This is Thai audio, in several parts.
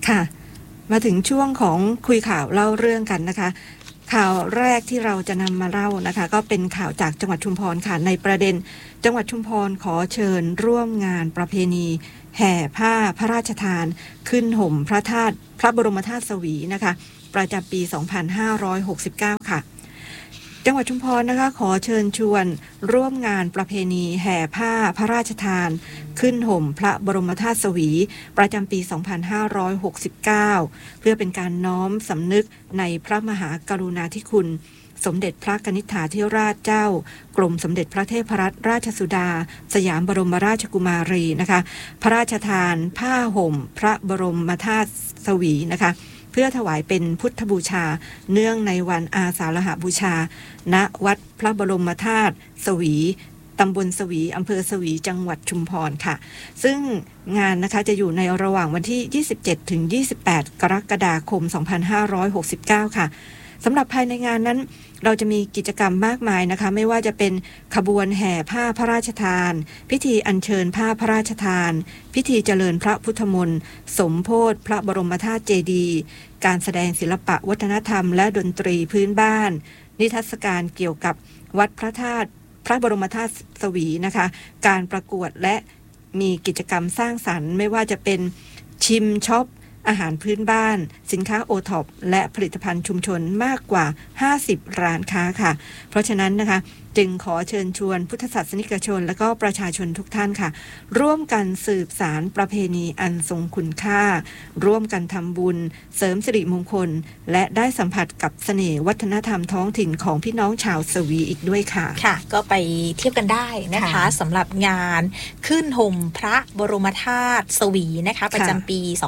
ค่ะมาถึงช่วงของคุยข่าวเล่าเรื่องกันนะคะข่าวแรกที่เราจะนำมาเล่านะคะก็เป็นข่าวจากจังหวัดชุมพรค่ะในประเด็นจังหวัดชุมพรขอเชิญร่วมงานประเพณีแห่ผ้าพระราชทานขึ้นห่มพระธาตุพระบรมธาตุสวีนะคะประจำปี 2569 ค่ะจังหวัดชุมพรนะคะขอเชิญชวนร่วมงานประเพณีแห่ผ้าพระราชทานขึ้นห่มพระบรมธาตุสวีประจำปี 2569 เพื่อเป็นการน้อมสำนึกในพระมหากรุณาธิคุณสมเด็จพระกนิษฐาธิราชเจ้ากรมสมเด็จพระเทพรัตนราชสุดาสยามบรมราชกุมารีนะคะพระราชทานผ้าห่มพระบรมธาตุสวีนะคะเพื่อถวายเป็นพุทธบูชาเนื่องในวันอาสาฬหบูชาณวัดพระบรมธาตุสวีตำบลสวีอำเภอสวีจังหวัดชุมพรค่ะซึ่งงานนะคะจะอยู่ในระหว่างวันที่ 27 ถึง 28 กรกฎาคม 2569 ค่ะสำหรับภายในงานนั้นเราจะมีกิจกรรมมากมายนะคะไม่ว่าจะเป็นขบวนแห่ผ้าพระราชทานพิธีอัญเชิญผ้าพระราชทานพิธีเจริญพระพุทธมนต์สมโภชพระบรมธาตุเจดีย์การแสดงศิลปะวัฒนธรรมและดนตรีพื้นบ้านนิทรรศการเกี่ยวกับวัดพระธาตุพระบรมธาตุสวีนะคะการประกวดและมีกิจกรรมสร้างสรรค์ไม่ว่าจะเป็นชิมช็อปอาหารพื้นบ้านสินค้าโอท็อปและผลิตภัณฑ์ชุมชนมากกว่า50ร้านค้าค่ะเพราะฉะนั้นนะคะจึงขอเชิญชวนพุทธศาสนิกชนและก็ประชาชนทุกท่านค่ะร่วมกันสืบสารประเพณีอันทรงคุณค่าร่วมกันทำบุญเสริมสิริมงคลและได้สัมผัสกับเสน่ห์วัฒนธรรมท้องถิ่นของพี่น้องชาวสวีอีกด้วยค่ะค่ะก็ไปเที่ยวกันได้นะคะสำหรับงานขึ้นห่มพระบรมธาตุสวีนะคะประจำปี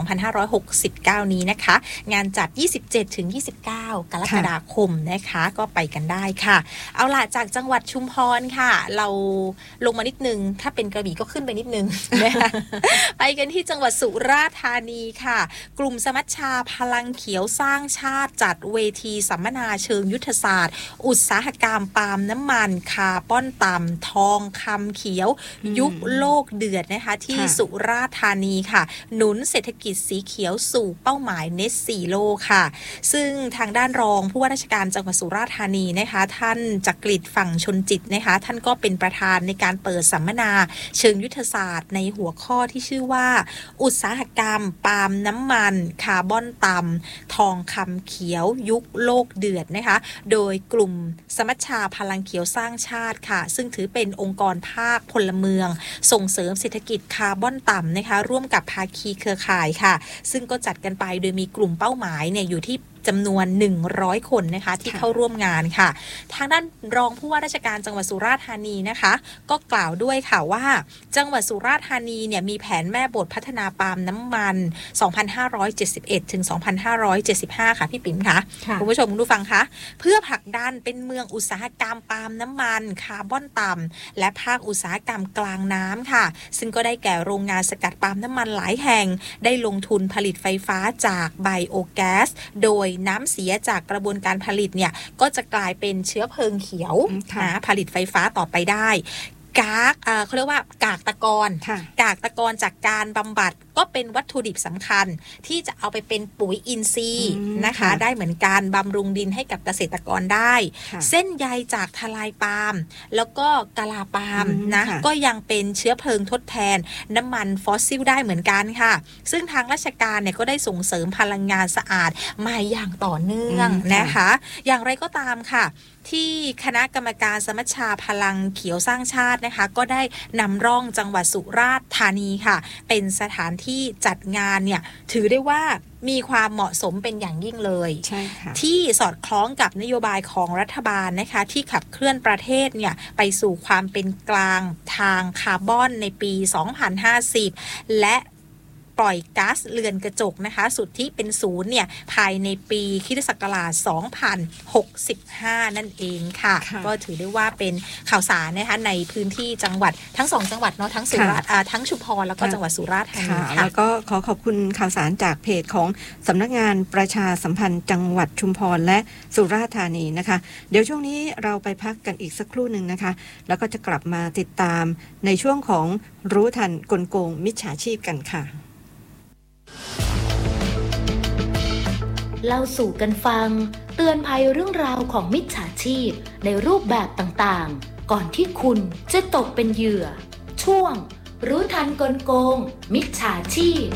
2569 นี้นะคะงานจัด 27-29 กรกฎาคมนะคะก็ไปกันได้ค่ะเอาล่ะจากจังหวัดชุมพรค่ะเราลงมานิดนึงถ้าเป็นกระบี่ก็ขึ้นไปนิดนึงนะคะไปกันที่จังหวัดสุราษฎร์ธานีค่ะกลุ่มสมัชชาพลังเขียวสร้างชาติจัดเวทีสัมมนาเชิงยุทธศาสตร์อุตสาหกรรมปาล์มน้ำมันคาร์บอนต่ำทองคำเขียวยุคโลกเดือดนะคะที่สุราษฎร์ธานีค่ะหนุนเศรษฐกิจสีเขียวสู่เป้าหมายเน็ตซีโร่ค่ะซึ่งทางด้านรองผู้ว่าราชการจังหวัดสุราษฎร์ธานีนะคะท่านจักริดฝั่งชนจิตนะคะท่านก็เป็นประธานในการเปิดสัมมนาเชิงยุทธศาสตร์ในหัวข้อที่ชื่อว่าอุตสาหกรรมปาล์มน้ำมันคาร์บอนต่ำทองคำเขียวยุคโลกเดือดนะคะโดยกลุ่มสมัชชาพลังเขียวสร้างชาติค่ะซึ่งถือเป็นองค์กรภาคพลเมืองส่งเสริมเศรษฐกิจคาร์บอนต่ำนะคะร่วมกับภาคีเครือข่ายค่ะซึ่งก็จัดกันไปโดยมีกลุ่มเป้าหมายเนี่ยอยู่ที่จำนวน100คนนะคะที่เข้าร่วมงานค่ะทางด้านรองผู้ว่าราชการจังหวัดสุราษฎร์ธานีนะคะก็กล่าวด้วยค่ะว่าจังหวัดสุราษฎร์ธานีเนี่ยมีแผนแม่บทพัฒนาปาล์มน้ำมัน 2571 ถึง 2575 ค่ะพี่ปิ๋มค่ะคุณผู้ชมคุณผู้ฟังคะเพื่อผลักดันเป็นเมืองอุตสาหกรรมปาล์มน้ำมันคาร์บอนต่ำและภาคอุตสาหกรรมกลางน้ำค่ะซึ่งก็ได้แก่โรงงานสกัดปาล์มน้ำมันหลายแห่งได้ลงทุนผลิตไฟฟ้าจากไบโอแก๊สโดยน้ำเสียจากกระบวนการผลิตเนี่ยก็จะกลายเป็นเชื้อเพลิงเขียวนะผลิตไฟฟ้าต่อไปได้เขาเรียกว่ากากตะกอนจากการบำบัดก็เป็นวัตถุดิบสำคัญที่จะเอาไปเป็นปุ๋ยอินทรีย์นะคะได้เหมือนกันบำรุงดินให้กับเกษตรกรได้เส้นใยจากทลายปาล์มแล้วก็กะลาปาล์มนะก็ยังเป็นเชื้อเพลิงทดแทนน้ำมันฟอสซิลได้เหมือนกันค่ะซึ่งทางราชการเนี่ยก็ได้ส่งเสริมพลังงานสะอาดมาอย่างต่อเนื่องนะคะอย่างไรก็ตามค่ะที่คณะกรรมการสมัชชาพลังเขียวสร้างชาตินะคะก็ได้นำร่องจังหวัดสุราษฎร์ธานีค่ะเป็นสถานที่จัดงานเนี่ยถือได้ว่ามีความเหมาะสมเป็นอย่างยิ่งเลยที่สอดคล้องกับนโยบายของรัฐบาลนะคะที่ขับเคลื่อนประเทศเนี่ยไปสู่ความเป็นกลางทางคาร์บอนในปี 2050 และปล่อยก๊าซเรือนกระจกนะคะสุทธิเป็นศูนย์เนี่ยภายในปีค.ศ. 2065 นั่นเองค่ะก็ถือได้ว่าเป็นข่าวสารนะคะในพื้นที่จังหวัดทั้ง2จังหวัดเนาะทั้งสุราษฎร์ทั้งชุมพรแล้วก็จังหวัดสุราษฎร์ธานีค่ะแล้วก็ขอบคุณข่าวสารจากเพจของสำนักงานประชาสัมพันธ์จังหวัดชุมพรและสุราษฎร์ธานีนะคะเดี๋ยวช่วงนี้เราไปพักกันอีกสักครู่นึงนะคะแล้วก็จะกลับมาติดตามในช่วงของรู้ทันกลโกงมิจฉาชีพกันค่ะเล่าสู่กันฟังเตือนภัยเรื่องราวของมิจฉาชีพในรูปแบบต่างๆก่อนที่คุณจะตกเป็นเหยื่อช่วงรู้ทันกลโกงมิจฉาชีพ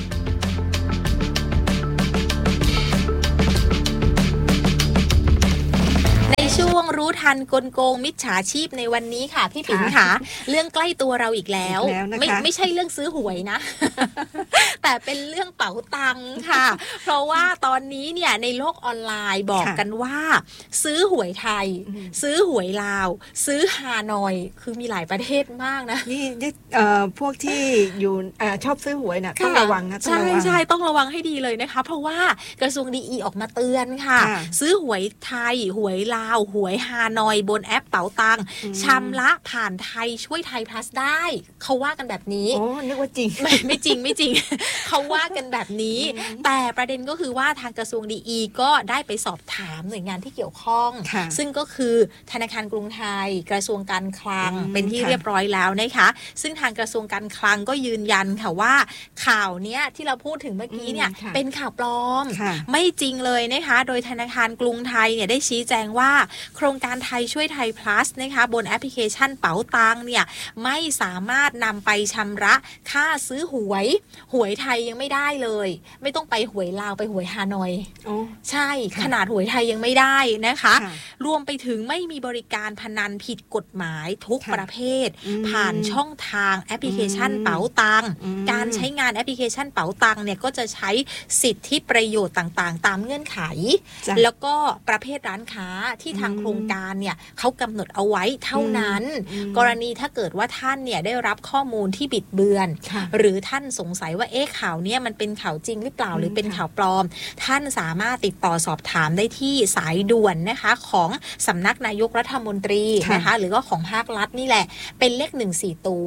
ช่วงรู้ทันกลโกงมิจฉาชีพในวันนี้ค่ะพี่ปิ่นค่ะเรื่องใกล้ตัวเราอีกแล้วไม่ใช่เรื่องซื้อหวยนะ แต่เป็นเรื่องเป๋าตังค์ค่ะ เพราะว่าตอนนี้เนี่ยในโลกออนไลน์บอกกันว่าซื้อหวยไทยซื้อหวยลาวซื้อฮานอยคือมีหลายประเทศมากนะนี่พวกที่อยู่ชอบซื้อหวยน่ะต้องระวังนะใช่ต้องระวังให้ดีเลยนะคะเพราะว่ากระทรวงดีออกมาเตือนค่ะซื้อหวยไทยหวยลาวหวยฮานอยบนแอปเป๋าตังชำระผ่านไทยช่วยไทยพลัสได้เขาว่ากันแบบนี้โอ้นึกว่าจริงไม่จริง เขาว่ากันแบบนี้แต่ประเด็นก็คือว่าทางกระทรวงดีก็ได้ไปสอบถามหน่วยงานที่เกี่ยวข้องซึ่งก็คือธนาคารกรุงไทยกระทรวงการคลังเป็นที่เรียบร้อยแล้วนะคะซึ่งทางกระทรวงการคลังก็ยืนยันค่ะว่าข่าวเนี้ยที่เราพูดถึงเมื่อกี้เนี่ยเป็นข่าวปลอมไม่จริงเลยนะคะโดยธนาคารกรุงไทยเนี่ยได้ชี้แจงว่าโครงการไทยช่วยไทย plus นะคะบนแอปพลิเคชันเป๋าตังเนี่ยไม่สามารถนำไปชำระค่าซื้อหวยไทยยังไม่ได้เลยไม่ต้องไปหวยลาวไปหวยฮานอยใช่ขนาดหวยไทยยังไม่ได้นะคะรวมไปถึงไม่มีบริการพนันผิดกฎหมายทุกประเภทผ่านช่องทางแอปพลิเคชันเป๋าตังการใช้งานแอปพลิเคชันเป๋าตังเนี่ยก็จะใช้สิทธิประโยชน์ต่างๆตามเงื่อนไขแล้วก็ประเภทร้านค้าที่ทางโครงการเนี่ยเขากำหนดเอาไว้เท่านั้นกรณีถ้าเกิดว่าท่านเนี่ยได้รับข้อมูลที่บิดเบือนหรือท่านสงสัยว่าข่าวเนี่ยมันเป็นข่าวจริงหรือเปล่าหรือเป็นข่าวปลอมท่านสามารถติดต่อสอบถามได้ที่สายด่วนนะคะของสำนักนายกรัฐมนตรีนะคะหรือก็ของภาครัฐนี่แหละเป็นเลข14ตัว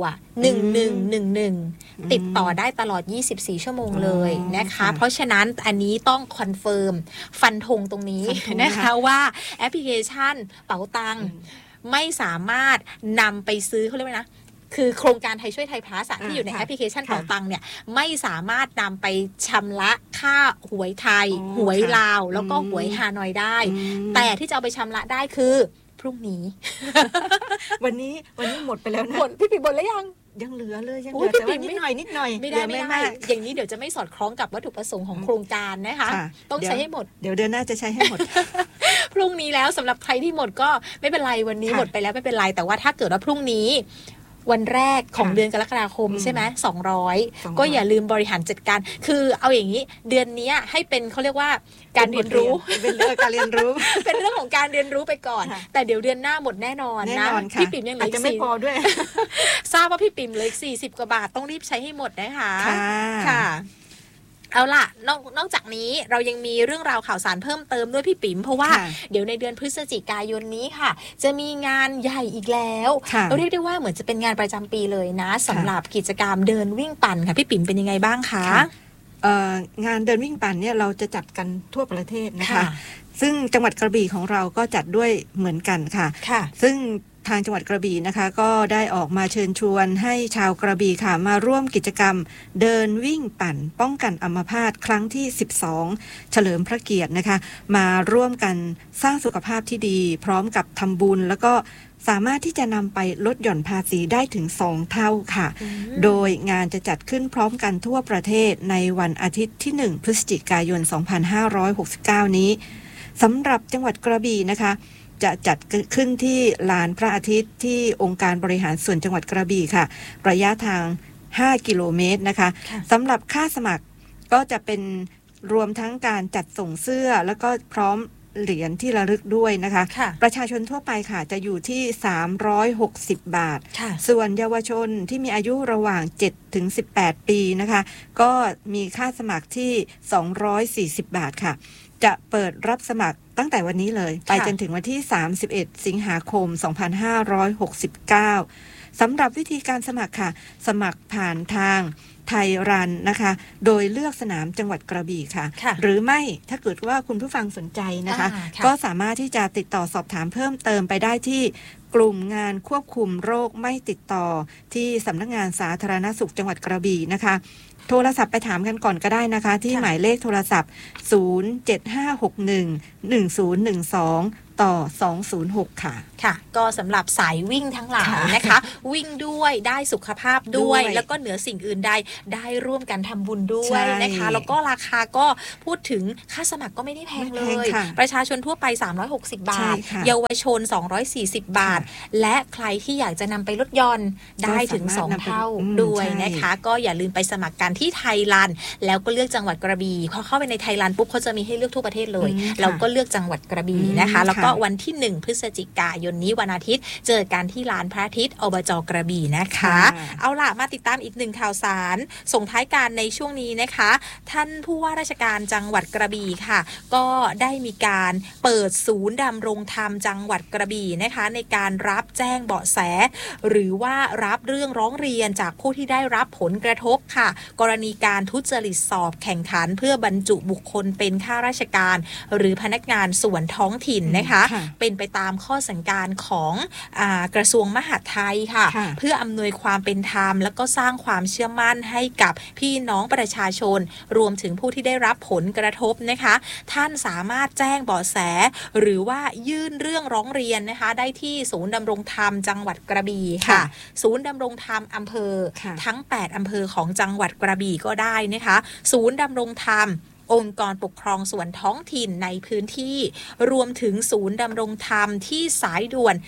1111ติดต่อได้ตลอด24ชั่วโมงเลยนะคะเพราะฉะนั้นอันนี้ต้องคอนเฟิร์มฟันธงตรงนี้นะคะว่าแอปพลิเคชันเป๋าตังไม่สามารถนำไปซื้อเขาเรียกว่านะคือโครงการไทยช่วยไทยพลัสที่อยู่ในแอปพลิเคชันเป๋าตังเนี่ยไม่สามารถนำไปชำระค่าหวยไทยหวยลาวแล้วก็หวยฮานอยได้แต่ที่จะเอาไปชำระได้คือพรุ่งนี้วันนี้หมดไปแล้วนะหมดพี่ปิ่นหมดแล้วยังเหลือเลยยังเหลือแต่ว่านิดหน่อยไม่ได้อย่างนี้เดี๋ยวจะไม่สอดคล้องกับวัตถุประสงค์ของโครงการนะคะต้องใช้ให้หมดเดี๋ยวเดือนหน้าจะใช้ให้หมดพรุ่งนี้แล้วสำหรับใครที่หมดก็ไม่เป็นไรวันนี้หมดไปแล้วไม่เป็นไรแต่ว่าถ้าเกิดว่าพรุ่งนี้วันแรกของเดือนกรกฎาคมใช่ไหม200ก็อย่าลืมบริหารจัดการคือเอาอย่างนี้เดือนนี้ให้เป็นเขาเรียกว่าการเรียนรู้เป็นเรื่องการเรียนรู้เป็นเรื่องของการเรียนรู้ไปก่อนแต่เดี๋ยวเดือนหน้าหมดแน่นอนนะพี่ปิ่มยังเหลือจะไม่พอด้วยทราบว่าพี่ปิ่มเหลือ40กว่าบาทต้องรีบใช้ให้หมดนะคะค่ะเอาล่ะนอกจากนี้เรายังมีเรื่องราวข่าวสารเพิ่มเติมด้วยพี่ปิ๋มเพราะว่าเดี๋ยวในเดือนพฤศจิกายนนี้ค่ะจะมีงานใหญ่อีกแล้วเราเรียกได้ว่าเหมือนจะเป็นงานประจำปีเลยนะสำหรับกิจกรรมเดินวิ่งปั่นค่ะพี่ปิ๋มเป็นยังไงบ้างคะงานเดินวิ่งปั่นเนี่ยเราจะจัดกันทั่วประเทศนะคะซึ่งจังหวัดกระบี่ของเราก็จัดด้วยเหมือนกันค่ะซึ่งทางจังหวัดกระบี่นะคะก็ได้ออกมาเชิญชวนให้ชาวกระบี่ค่ะมาร่วมกิจกรรมเดินวิ่งปั่นป้องกันอัมพาตครั้งที่12เฉลิมพระเกียรตินะคะมาร่วมกันสร้างสุขภาพที่ดีพร้อมกับทำบุญแล้วก็สามารถที่จะนำไปลดหย่อนภาษีได้ถึง2เท่าค่ะโดยงานจะจัดขึ้นพร้อมกันทั่วประเทศในวันอาทิตย์ที่1พฤศจิกายน2569นี้สำหรับจังหวัดกระบี่นะคะจะจัดขึ้นที่ลานพระอาทิตย์ที่องค์การบริหารส่วนจังหวัดกระบี่ค่ะระยะทาง5กิโลเมตรนะคะสำหรับค่าสมัครก็จะเป็นรวมทั้งการจัดส่งเสื้อแล้วก็พร้อมเหรียญที่ระลึกด้วยนะคะประชาชนทั่วไปค่ะจะอยู่ที่360 บาทส่วนเยาวชนที่มีอายุระหว่าง7ถึง18ปีนะคะก็มีค่าสมัครที่240 บาทค่ะจะเปิดรับสมัครตั้งแต่วันนี้เลยไปจนถึงวันที่31สิงหาคม2569 สำหรับวิธีการสมัครค่ะสมัครผ่านทางไทยรันนะคะโดยเลือกสนามจังหวัดกระบี่ค่ะหรือไม่ถ้าเกิดว่าคุณผู้ฟังสนใจนะคะก็สามารถที่จะติดต่อสอบถามเพิ่มเติมไปได้ที่กลุ่มงานควบคุมโรคไม่ติดต่อที่สำนักงานสาธารณสุขจังหวัดกระบี่นะคะโทรศัพท์ไปถามกันก่อนก็ได้นะคะที่หมายเลขโทรศัพท์075611012ต่อ206ค่ะก็สำหรับสายวิ่งทั้งหลายนะคะวิ่งด้วยได้สุขภาพด้วยแล้วก็เหนือสิ่งอื่นใดได้ร่วมกันทำบุญด้วยนะคะแล้วก็ราคาก็พูดถึงค่าสมัครก็ไม่ได้แพงเลยประชาชนทั่วไป360 บาทเยาวชน240 บาทและใครที่อยากจะนำไปลดหย่อนได้ถึง2เท่าด้วยนะคะก็อย่าลืมไปสมัครกันที่ไทยรันแล้วก็เลือกจังหวัดกระบี่พอเข้าไปในไทยรันปุ๊บเขาจะมีให้เลือกทั่วประเทศเลยเราก็เลือกจังหวัดกระบี่นะคะแล้วก็วันที่1พฤศจิกายนนี้วันอาทิตย์เจอกันที่ลานพระอาทิตย์อบจ.กระบี่นะคะเอาล่ะมาติดตามอีกหนึ่งข่าวสารส่งท้ายการในช่วงนี้นะคะท่านผู้ว่าราชการจังหวัดกระบี่ค่ะก็ได้มีการเปิดศูนย์ดำรงธรรมจังหวัดกระบี่นะคะในการรับแจ้งเบาะแสหรือว่ารับเรื่องร้องเรียนจากผู้ที่ได้รับผลกระทบค่ะกรณีการทุจริตสอบแข่งขันเพื่อบรรจุบุคคลเป็นข้าราชการหรือพนักงานส่วนท้องถิ่นนะคะเป็นไปตามข้อสั่งการของกระทรวงมหาดไทยค่ะเพื่ออำนวยความเป็นธรรมและก็สร้างความเชื่อมั่นให้กับพี่น้องประชาชนรวมถึงผู้ที่ได้รับผลกระทบนะคะท่านสามารถแจ้งเบาะแสหรือว่ายื่นเรื่องร้องเรียนนะคะได้ที่ศูนย์ดำรงธรรมจังหวัดกระบี่ค่ะศูนย์ดำรงธรรมอำเภอทั้ง8อำเภอของจังหวัดกระบี่ก็ได้นะคะศูนย์ดำรงธรรมองค์กรปกครองส่วนท้องถิ่นในพื้นที่รวมถึงศูนย์ดำรงธรรมที่สายด่วน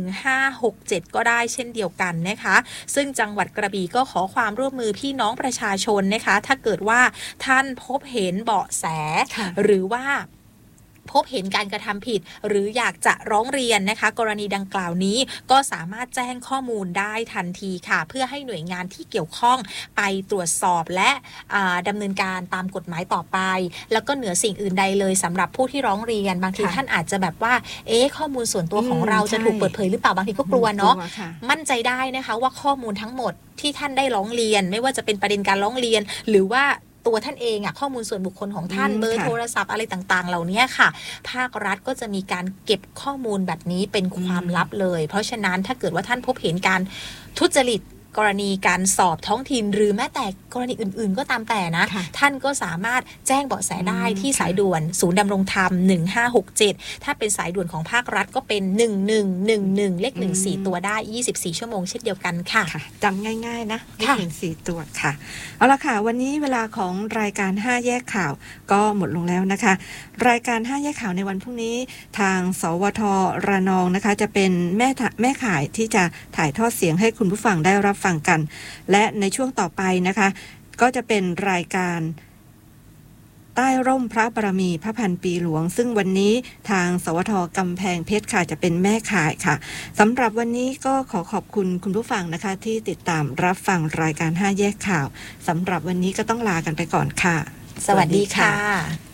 1567ก็ได้เช่นเดียวกันนะคะซึ่งจังหวัดกระบี่ก็ขอความร่วมมือพี่น้องประชาชนนะคะถ้าเกิดว่าท่านพบเห็นเบาะแสหรือว่าพบเห็นการกระทำผิดหรืออยากจะร้องเรียนนะคะกรณีดังกล่าวนี้ก็สามารถแจ้งข้อมูลได้ทันทีค่ะเพื่อให้หน่วยงานที่เกี่ยวข้องไปตรวจสอบและดำเนินการตามกฎหมายต่อไปแล้วก็เหนือสิ่งอื่นใดเลยสำหรับผู้ที่ร้องเรียนบางทีท่านอาจจะแบบว่าข้อมูลส่วนตัวของเราจะถูกเปิดเผยหรือเปล่าบางทีก็กลัวเนาะมั่นใจได้นะคะว่าข้อมูลทั้งหมดที่ท่านได้ร้องเรียนไม่ว่าจะเป็นประเด็นการร้องเรียนหรือว่าตัวท่านเองข้อมูลส่วนบุคคลของท่านเบอร์โทรศัพท์อะไรต่างๆเหล่านี้ค่ะภาครัฐก็จะมีการเก็บข้อมูลแบบนี้เป็นความลับเลยเพราะฉะนั้นถ้าเกิดว่าท่านพบเห็นการทุจริตกรณีการสอบท้องถิ่นหรือแม้แต่กรณีอื่นๆก็ตามแต่นะท่านก็สามารถแจ้งเบาะแสได้ที่สายด่วนศูนย์ดำรงธรรม1567ถ้าเป็นสายด่วนของภาครัฐก็เป็น1111เลข14ตัวได้24ชั่วโมงเช่นเดียวกันค่ะจำง่ายๆนะเลข14ตัวค่ะเอาละค่ะวันนี้เวลาของรายการ5แยกข่าวก็หมดลงแล้วนะคะรายการ5แยกข่าวในวันพรุ่งนี้ทางสวทระนองนะคะจะเป็นแม่ข่ายที่จะถ่ายทอดเสียงให้คุณผู้ฟังได้รับฟังกันและในช่วงต่อไปนะคะก็จะเป็นรายการใต้ร่มพระบารมีพระพันปีหลวงซึ่งวันนี้ทางสวทกำแพงเพชรค่ะจะเป็นแม่ข่ายค่ะสำหรับวันนี้ก็ขอขอบคุณคุณผู้ฟังนะคะที่ติดตามรับฟังรายการ5แยกข่าวสำหรับวันนี้ก็ต้องลากันไปก่อนค่ะสวัสดีค่ะ